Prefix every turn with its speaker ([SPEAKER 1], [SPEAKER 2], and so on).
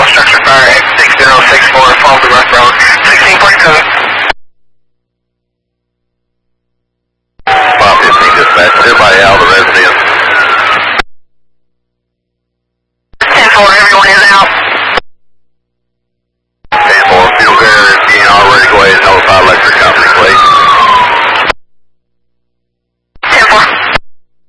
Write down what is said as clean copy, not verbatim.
[SPEAKER 1] structure fire X6064, Falls to West Road, 16.7.
[SPEAKER 2] Bob 15 dispatch, nearby Al, the residence.